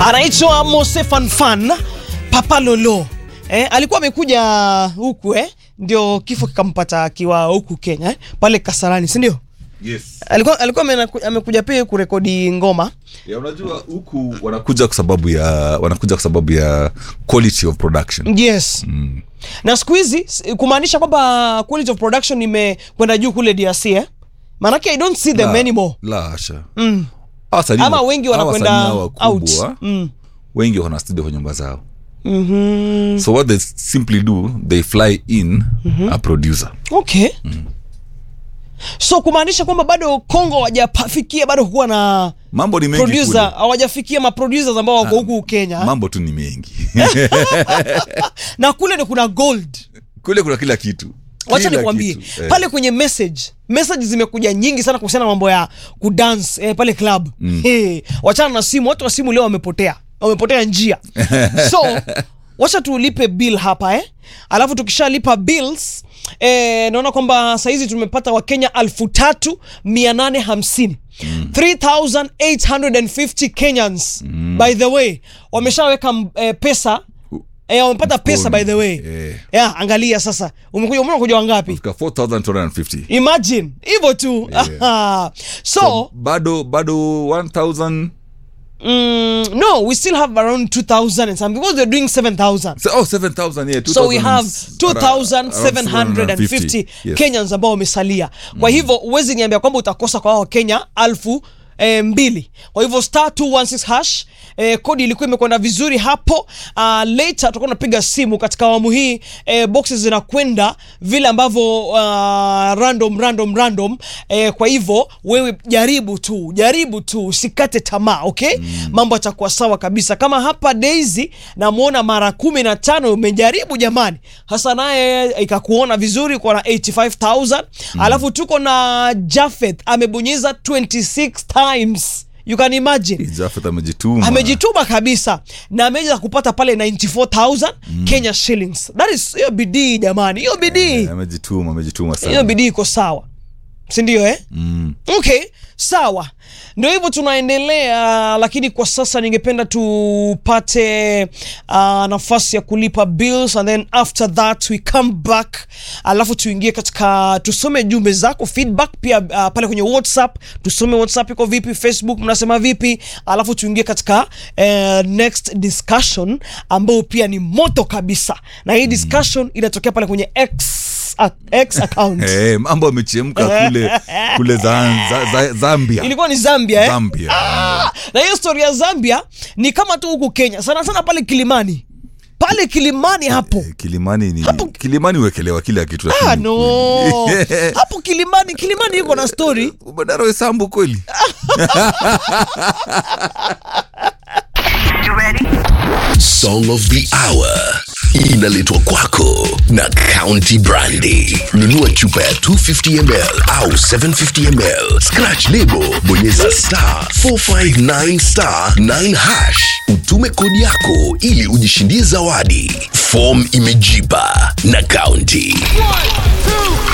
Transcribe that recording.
Anaitwa Mose Fanfan Papa Lolo. Alikuwa amekuja huku ndio kifo kikampata akiwa huku Kenya pale Kasarani, si ndio? Yes. Alikuwa amekuja pia kurekodi ngoma. Ya unajua huku wanakuja kwa sababu ya quality of production. Yes. Na siku hizi kumaanisha kwamba quality of production imekwenda juu kule DRC Maana I don't see them anymore. La asha. Ama wengi wanakwenda out. Wengi wana studio kwa nyumba zao. So what they simply do, they fly in a producer. Okay. So kumaanisha kwamba bado Kongo hawajafikia bado kuwa na mambo ni mengi producer, hawajafikia ma producers ambao wako huku Kenya. Mambo tu ni mengi. Na kule ni kuna gold. Kule kuna kila kitu. Wacha nikwambie, pale kwenye message zimekuja nyingi sana kuhusiana na mambo ya kudance pale club. Wachana na simu, watu wa simu leo wamepotea njia. So wacha tulipe bill hapa alafu tukishalipa bills naona kwamba saizi tumepata wa Kenya 3850 3850 Kenyans by the way wameshaweka pesa wamepata pesa by the way. Angalia sasa. Umekuja wangapi? 4250. Imagine hivyo tu. So bado 1000. No, we still have around 2,000 and some because they're doing 7,000. So 7,000 yeah. 2,000 so we have 2,750 yes. Kenyans ambao wamesalia. Kwa hivyo uwezi niambia kwamba utakosa kwa hao Kenya 2,000. Kwa hivyo *216# kodi ilikuwa imekwenda vizuri hapo. Later tutakuwa tunapiga simu katika awamu hii. Boxes zinakwenda vile ambavyo random. Kwa hivyo wewe jaribu tu usikate tamaa, okay? Mambo yatakuwa sawa kabisa. Kama hapa Daisy namuona mara 15 umejaribu jamani. Hasa naye ikakuona vizuri kwa na 85,000. Alafu tuko na Jafeth amebonyeza 26 times. You can imagine. Jafeth amejituma kabisa. Na ameweza kupata pale 94,000 Kenya shillings. That is hiyo bidii jamani. Hiyo bidii. Amejituma sana. Hiyo bidii iko sawa. Si ndio Okay, sawa. Ndio hivyo tunaendelea, lakini kwa sasa ningependa tupate nafasi ya kulipa bills and then after that we come back. Alafu tuingie katika tusome jumbe zako, feedback pia pale kwenye WhatsApp. Tusome WhatsApp iko vipi, Facebook mnasema vipi, alafu tuingie katika next discussion ambayo pia ni moto kabisa. Na hii discussion inatokea pale kwenye X account. Mambo yamechemka kule Zambia. Ilikuwa ni Zambia Zambia. Na hiyo story ya Zambia ni kama tu huku Kenya. Sana pale Kilimani. Pale Kilimani hapo. Kilimani wekelewa kila kitu. No. Hapo Kilimani yuko na story. Badaro Sambu kweli. Song of the Hour inaletwa kwako na County Brandy. Nunua chupa ya 250ml au 750ml, scratch lebo, bonyeza *459*9#, utume kodi yako ili ujishindie zawadi. Form imejipa na County. 1, 2